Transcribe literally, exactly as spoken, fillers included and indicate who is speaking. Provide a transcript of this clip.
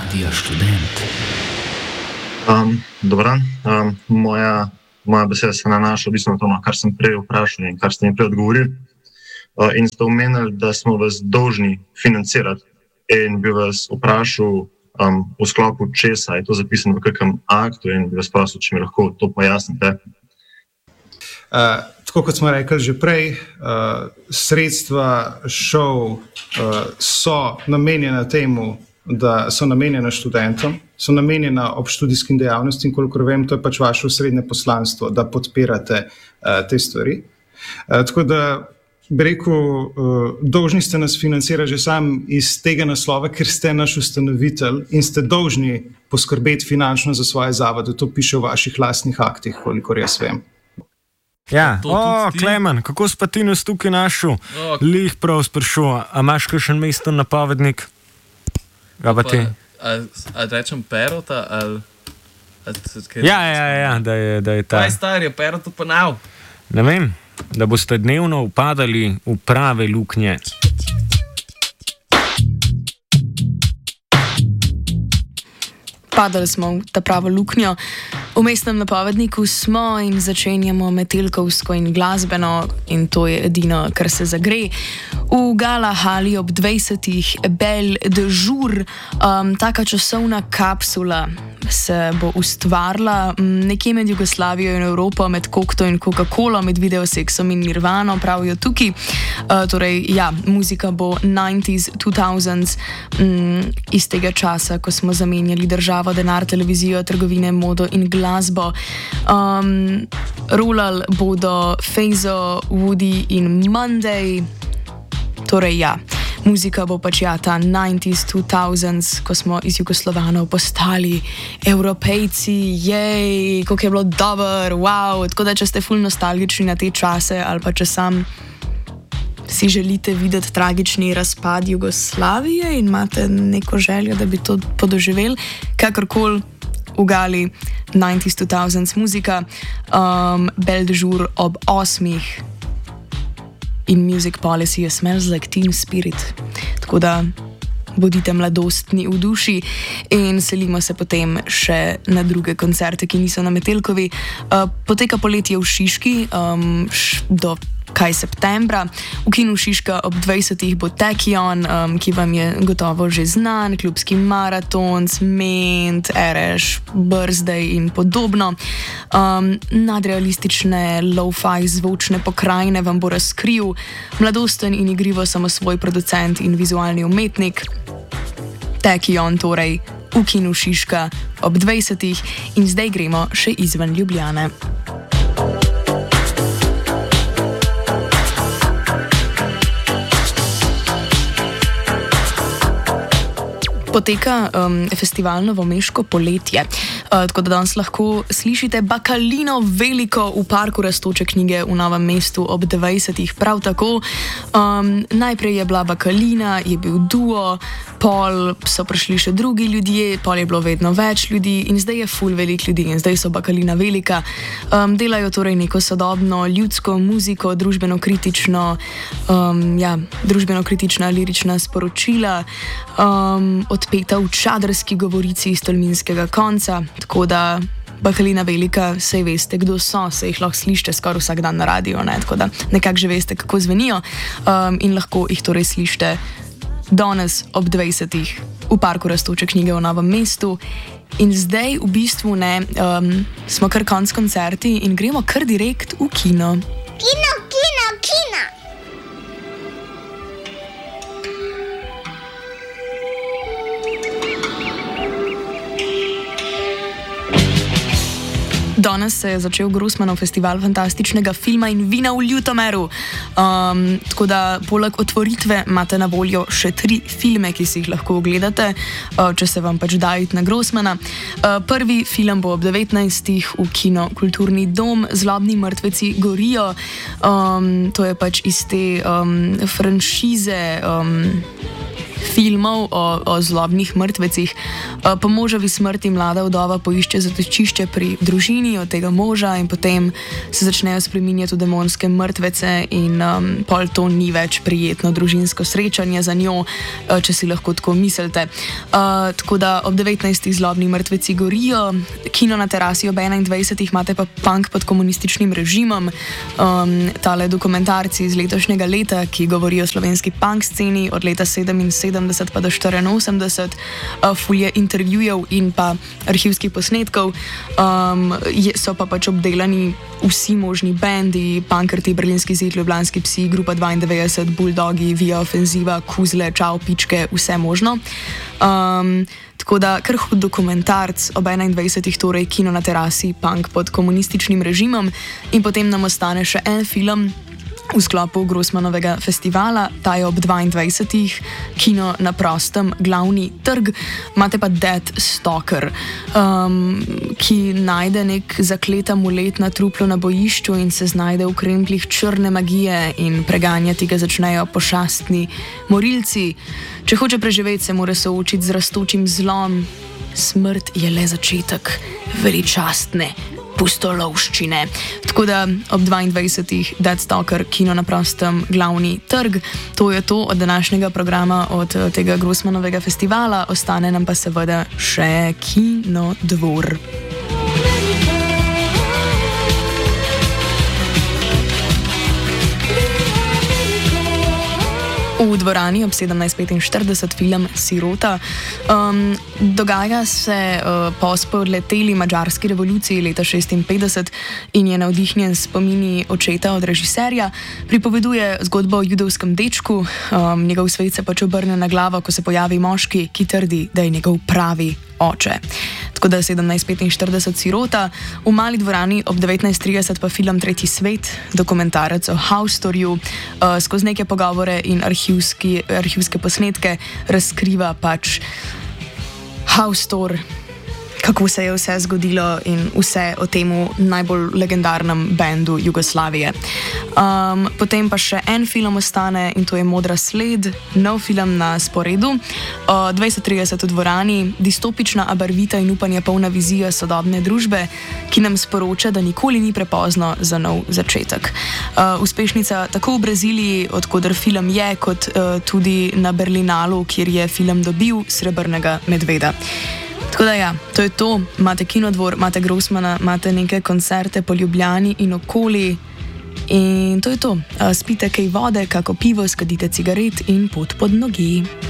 Speaker 1: Radio Študent.
Speaker 2: Um, Dobro, um, moja, moja beseda se nanaša v bistvu na to, kar sem prej vprašal in kar ste mi prej odgovorili. Uh, in ste omenili, da smo vas dolžni financirati. In bi vas vprašal, um, v sklopu česa je to zapisano v kakem aktu, in bi vas prosil, če mi lahko to pojasnite.
Speaker 3: Uh, tako kot smo rekli že prej, uh, sredstva šov uh, so namenjena temu, da so namenjena študentom, so namenjena ob študijskim dejavnostim, kolikor vem, to je pač vaše osrednje poslanstvo, da podpirate uh, te stvari. Uh, tako da bi rekel, uh, dolžni ste nas financirati že sam iz tega naslova, ker ste naš ustanovitelj in ste dolžni poskrbeti finančno za svoje zavode. To piše v vaših lastnih aktih, kolikor jaz vem.
Speaker 4: Ja, o, Klemen, kako si pa ti nas tukaj našel?
Speaker 5: O,
Speaker 4: Lih prav sprašujem, a imaš kakšen mesto napovednik? Ga pa ti?
Speaker 5: Ali rečem Perota, ali...
Speaker 4: Ja, ja, ja, da je, da je ta.
Speaker 5: Kaj star je Perota ponav?
Speaker 4: Ne vem, da boste dnevno upadali v prave luknje.
Speaker 6: Padali smo v ta pravo luknjo. V mestnem napovedniku smo in začenjamo metelkovsko in glasbeno, in to je edino, kar se zagre. V Gala hali ob dvajsetih Belle de Jour, um, taka časovna kapsula se bo ustvarila nekje med Jugoslavijo in Evropo, med kokto in Coca-Colo, med videoseksom in Nirvano, pravijo tukaj. Uh, torej, ja, muzika bo nineties, two thousands, um, iz tega časa, ko smo zamenjali državo, denar, televizijo, trgovine, modo in glasbo. Um, rolal bodo Feyzo, Woody in Monday. Torej, ja, muzika bo pač ja, ta nineties, two thousands, ko smo iz Jugoslovanov postali Evropejci, jej, koliko je bilo dober, wow. Tako da, če ste ful nostalgični na te čase, ali pa če sam si želite videti tragični razpad Jugoslavije in imate neko željo, da bi to podoživeli, kakorkoli, v Gali nineties, two thousands muzika, um, Belle de Jour ob osmih in Music Policy je Smells Like Teen Spirit. Tako da bodite mladostni v duši in selimo se potem še na druge koncerte, ki niso na Metelkovi. Uh, poteka poletje v Šiški um, š, do kaj septembra. V kinu Šiška ob dvajsetih bo Tekion, um, ki vam je gotovo že znan, klubski maraton, Ment, Ereš, Birthday in podobno. Um, nadrealistične lo-fi zvočne pokrajine vam bo razkril mladosten in igrivo samosvoj producent in vizualni umetnik. Tekion torej v kinu Šiška ob dvajsetih in zdaj gremo še izven Ljubljane. Poteka um, festival Novomeško poletje, uh, tako da danes lahko slišite Bakalino veliko v parku Rastoče knjige v Novem mestu ob dvajsetih. Prav tako, um, najprej je bila Bakalina, je bil duo, pol so prišli še drugi ljudje, pol je bilo vedno več ljudi in zdaj je ful velik ljudi in zdaj so Bakalina velika. Um, delajo torej neko sodobno ljudsko muziko, družbeno kritično, um, ja, družbeno kritična lirična sporočila, um, odpeta v čadrski govorici iz tolminskega konca, tako da Bakalina velika, sej veste, kdo so, sej jih lahko slišite skoraj vsak dan na radio, ne? Tako da nekako že veste, kako zvenijo, um, in lahko jih torej slišite danes ob dvajsetih v parku Rastoče knjige v Novem mestu. In zdaj v bistvu ne, um, smo kar konc koncerti in gremo kar direkt v kino.
Speaker 7: Kino, kino, kino!
Speaker 6: Danes se je začel Grossmanov festival fantastičnega filma in vina v Ljutomeru. Um, tako da poleg otvoritve imate na voljo še tri filme, ki si jih lahko ogledate, uh, če se vam pač da iti na Grossmana. Uh, prvi film bo ob devetnajstih v kino Kulturni dom, Zlobni mrtveci gorijo. Um, to je pač iz te um, franšize um, filmov o, o zlobnih mrtvecih. Uh, po moževi smrti mlada vdova poišče zatočišče pri družini od tega moža in potem se začnejo spreminjati v demonske mrtvece in um, pol to ni več prijetno družinsko srečanje za njo, uh, če si lahko tako mislite. Uh, tako da ob devetnajstih zlobni mrtveci gorijo, kino na terasi ob enaindvajsetih imate pa punk pod komunističnim režimom. Um, tale dokumentarci iz letošnjega leta, ki govorijo o slovenski punk sceni od leta sedeminsedemdeset pa do štiriinosemdeset, uh, fulje intervjujev in pa arhivskih posnetkov, um, je, so pa pač obdelani vsi možni bendi, punkerti, Berlinski zid, Ljubljanski psi, Grupa dvaindevetdeset, Bulldogi, Via Ofenziva, Kuzle, Čau, Pičke, vse možno. Um, Tako da kar hud dokumentarc ob enaindvajsetih, torej kino na terasi, punk pod komunističnim režimom, in potem nam ostane še en film v sklopu Grossmanovega festivala, ta je ob dvaindvajsetih, kino na prostem, Glavni trg. Imate pa Dead Stalker, um, ki najde nek zaklet amulet na truplu na bojišču in se znajde v kremplih črne magije in preganjati ga začnejo pošastni morilci. Če hoče preživeti, se mora soočiti z rastočim zlom. Smrt je le začetek veličastne pustolovščine. Tako da ob dvaindvajsetih Dead Stalker, kino na prostem, Glavni trg. To je to od današnjega programa, od tega Grossmanovega festivala. Ostane nam pa seveda še Kinodvor. V dvorani ob sedemnajst petinštirideset film Sirota. Um, dogaja se uh, po spodleteli madžarski revoluciji leta šestinpetdeset in je navdihnjen s spomini očeta od režiserja. Pripoveduje zgodbo o judovskem dečku, um, njegov svet se pač obrne na glavo, ko se pojavi moški, ki trdi, da je njegov pravi oče. Tako da sedemnajst petinštirideset Sirota, v mali dvorani ob devetnajst trideset pa film Tretji svet, dokumentarec o Haustorju, uh, skozi neke pogovore in arhivski, arhivske posnetke razkriva pač Haustor, kako se je vse zgodilo in vse o temu najbolj legendarnem bendu Jugoslavije. Um, potem pa še en film ostane in to je Modra sled, nov film na sporedu. Uh, dvajset trideset v dvorani, distopična, a barvita in upanja polna vizija sodobne družbe, ki nam sporoča, da nikoli ni prepozno za nov začetek. Uh, uspešnica tako v Braziliji, odkoder film je, kot uh, tudi na Berlinalu, kjer je film dobil srebrnega medveda. Tako da ja, to je to. Imate Kinodvor, imate Grossmana, imate neke koncerte po Ljubljani in okoli. In to je to. Spite kaj vode, kako pivo, skadite cigaret in pot pod nogi.